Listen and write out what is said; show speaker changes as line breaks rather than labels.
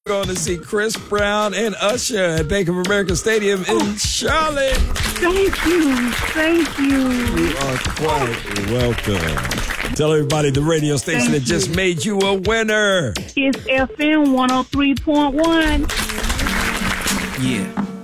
Going to see Chris Brown and Usher at Bank of America Stadium in Charlotte.
Thank you. Thank you.
You are quite welcome. Tell everybody the radio station that just made you a winner.
It's FM 103.1.
Yeah.